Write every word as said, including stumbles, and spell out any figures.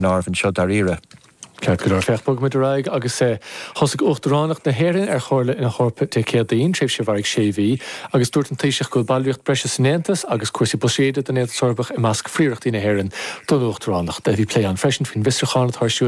Narvan seo dar ire. Ceart go fechbog mit raig agus sé hosig ochtaránach na hérin ar chorle in a chorpe te cédaín tréf se bharig sé bhí agus dúirt an téiseach go bailíocht breise sannéantas agus cuasaí boséide den éad sorbach i measc fríocht í na hérin don ochtaránach de bhí plé an freisin fin visrachána tharsú